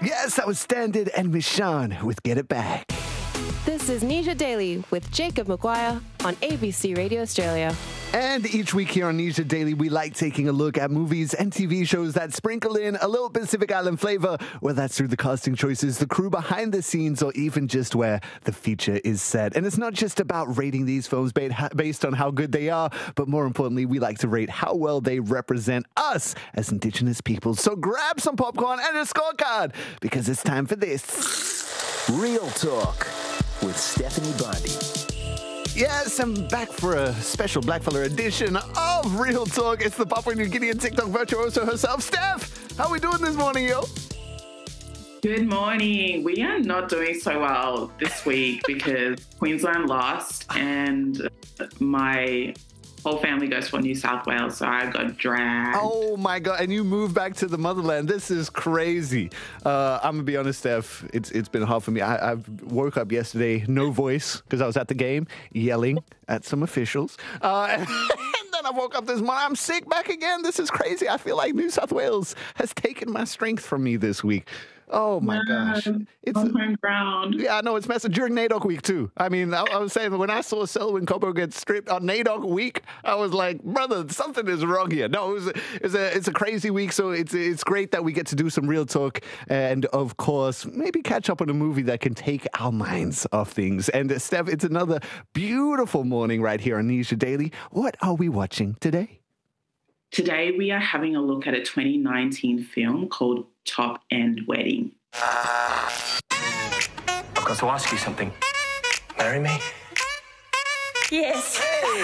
Yes, that was Standard and Michonne with Get It Back. This is Nisha Daily with Jacob Maguire on ABC Radio Australia. And each week here on Nisha Daily, we like taking a look at movies and TV shows that sprinkle in a little Pacific Island flavor, whether that's through the casting choices, the crew behind the scenes, or even just where the feature is set. And it's not just about rating these films based on how good they are, but more importantly, we like to rate how well they represent us as Indigenous peoples. So grab some popcorn and a scorecard, because it's time for this. Real Talk with Stephanie Bundy. Yes, I'm back for a special Blackfella edition of Real Talk. It's the Papua New Guinean TikTok virtuoso herself, Steph. How we doing this morning, yo? Good morning. We are not doing so well this week because Queensland lost and my whole family goes for New South Wales, so I got dragged. Oh my God, and you moved back to the motherland. This is crazy. I'm going to be honest, Steph, it's been hard for me. I woke up yesterday, no voice, because I was at the game, yelling at some officials. And then I woke up this morning, I'm sick back again. This is crazy. I feel like New South Wales has taken my strength from me this week. Oh my gosh. It's on home ground. Yeah, I know, it's messy. During NAIDOC week too. I mean, I was saying when I saw Selwyn Cobbo get stripped on NAIDOC week, I was like, brother, something is wrong here. No, it's a crazy week, so it's great that we get to do some real talk and, of course, maybe catch up on a movie that can take our minds off things. And, Steph, it's another beautiful morning right here on Nisha Daily. What are we watching today? Today we are having a look at a 2019 film called Top End Wedding. I've got to ask you something. Marry me? Yes.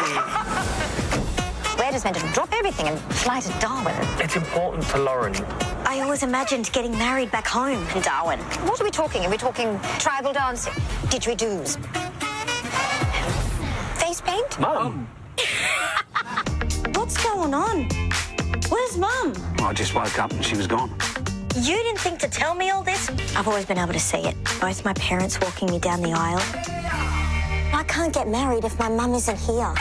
We're just meant to drop everything and fly to Darwin. It's important to Lauren. I always imagined getting married back home in Darwin. What are we talking? Are we talking tribal dancing, didgeridoos, face paint? Mum! What's going on? Where's Mum? I just woke up and she was gone. You didn't think to tell me all this? I've always been able to see it. Both my parents walking me down the aisle. I can't get married if my mum isn't here.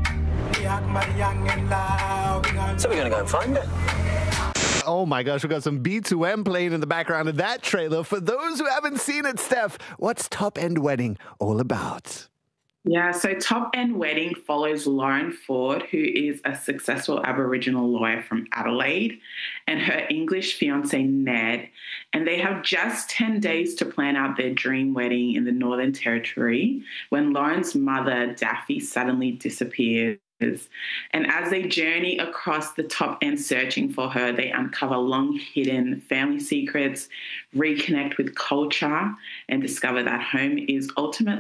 So we're going to go and find her. Oh my gosh, we got some B2M playing in the background of that trailer. For those who haven't seen it, Steph, what's Top End Wedding all about? Yeah, so Top End Wedding follows Lauren Ford, who is a successful Aboriginal lawyer from Adelaide, and her English fiancé, Ned. And they have just 10 days to plan out their dream wedding in the Northern Territory when Lauren's mother, Daffy, suddenly disappears. And as they journey across the top end searching for her, they uncover long-hidden family secrets, reconnect with culture, and discover that home is ultimately